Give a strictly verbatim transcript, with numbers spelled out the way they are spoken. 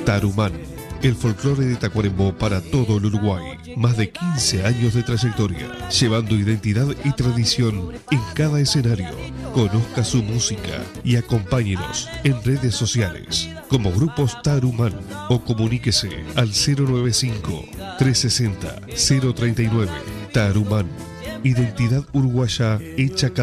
Tarumán, el folclore de Tacuarembó para todo el Uruguay. Más de quince años de trayectoria, llevando identidad y tradición en cada escenario. Conozca su música y acompáñenos en redes sociales como Grupos Tarumán o comuníquese al cero nueve cinco, tres sesenta, cero treinta y nueve. Tarumán, identidad uruguaya hecha canción.